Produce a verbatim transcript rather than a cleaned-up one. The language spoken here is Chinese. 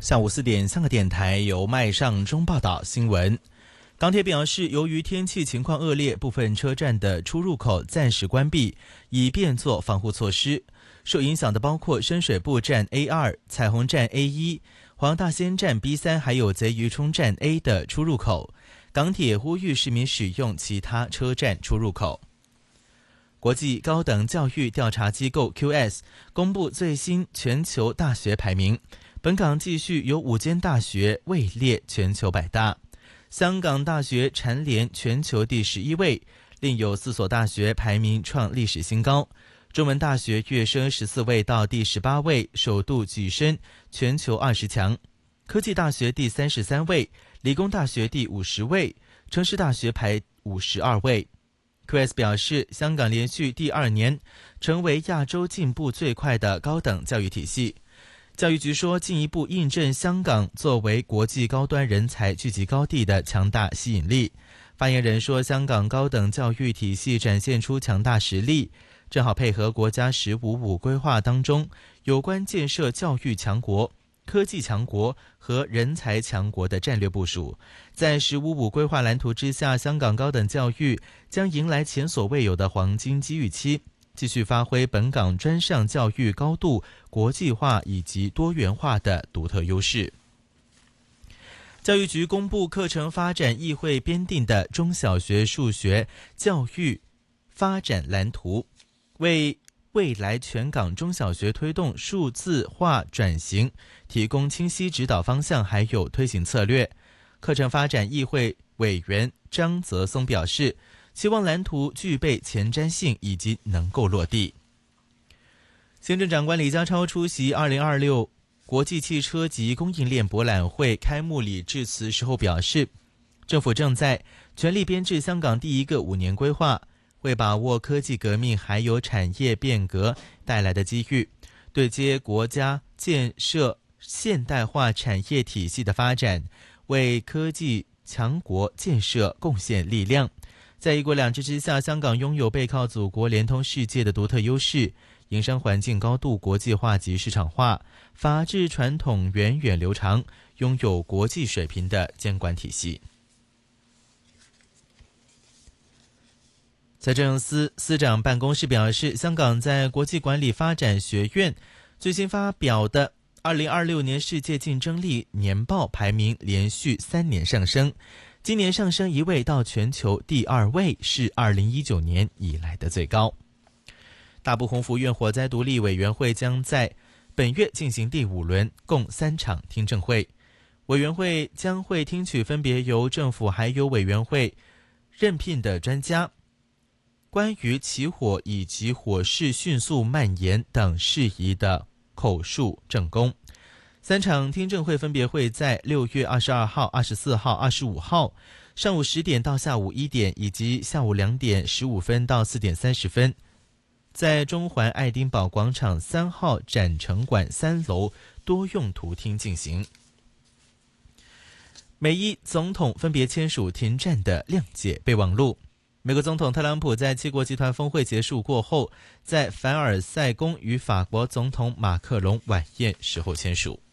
下午四点，香港电台由麦尚中报道新闻。港铁表示，由于天气情况恶劣，部分车站的出入口暂时关闭，以便做防护措施。受影响的包括深水埗站 A 二、彩虹站 A 一、黄大仙站 B 三，还有贼鱼涌站 A 的出入口。港铁呼吁市民使用其他车站出入口。国际高等教育调查机构 Q S 公布最新全球大学排名，本港继续有五间大学位列全球百大，香港大学蝉联全球第十一位，另有四所大学排名创历史新高。中文大学跃升十四位到第十八位，首度跻身全球二十强。科技大学第三十三位，理工大学第五十位，城市大学排五十二位。Q S 表示，香港连续第二年成为亚洲进步最快的高等教育体系。教育局说，进一步印证香港作为国际高端人才聚集高地的强大吸引力。发言人说，香港高等教育体系展现出强大实力，正好配合国家十五五规划当中有关建设教育强国、科技强国和人才强国的战略部署。在十五五规划蓝图之下，香港高等教育将迎来前所未有的黄金机遇期，继续发挥本港专上教育高度国际化以及多元化的独特优势。教育局公布课程发展议会编定的中小学数学教育发展蓝图，为未来全港中小学推动数字化转型提供清晰指导方向，还有推行策略。课程发展议会委员张泽松表示，希望蓝图具备前瞻性以及能够落地。行政长官李家超出席二零二六国际汽车及供应链博览会开幕礼致辞时候表示，政府正在全力编制香港第一个五年规划，会把握科技革命还有产业变革带来的机遇，对接国家建设现代化产业体系的发展，为科技强国建设贡献力量。在一国两制之下，香港拥有背靠祖国联通世界的独特优势，营商环境高度国际化及市场化，法治传统源远流长，拥有国际水平的监管体系。财政司司长办公室表示，香港在国际管理发展学院最新发表的二零二六年世界竞争力年报排名连续三年上升，今年上升一位到全球第二位，是二零一九年以来的最高。大埔洪福苑火灾独立委员会将在本月进行第五轮共三场听证会，委员会将会听取分别由政府还有委员会任聘的专家关于起火以及火势迅速蔓延等事宜的口述证供。三场听证会分别会在六月二十二号、二十四号、二十五号上午十点到下午一点，以及下午两点十五分到四点三十分，在中环爱丁堡广场三号展城馆三楼多用途厅进行。美伊总统分别签署停战的谅解备忘录。美国总统特朗普在七国集团峰会结束过后，在凡尔赛宫与法国总统马克龙晚宴时候签署。